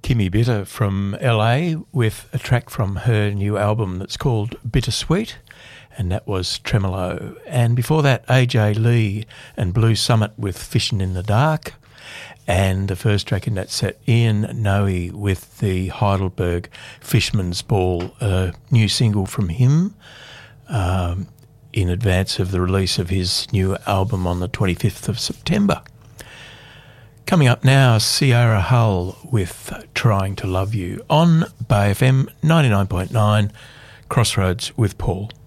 Kimmy Bitter from LA with a track from her new album that's called Bittersweet, and that was Tremolo. And before that, AJ Lee and Blue Summit with Fishin' in the Dark. And the first track in that set, Ian Noe with the Heidelberg Fishman's Ball, a new single from him in advance of the release of his new album on the 25th of September. Coming up now, Sierra Hull with Trying to Love You on Bay FM 99.9, Crossroads with Paul.